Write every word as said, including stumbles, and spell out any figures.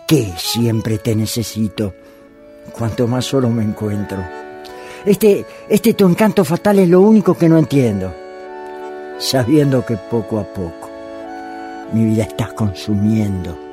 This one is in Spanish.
qué siempre te necesito? Cuanto más solo me encuentro. Este, este tu encanto fatal es lo único que no entiendo. Sabiendo que poco a poco mi vida estás consumiendo.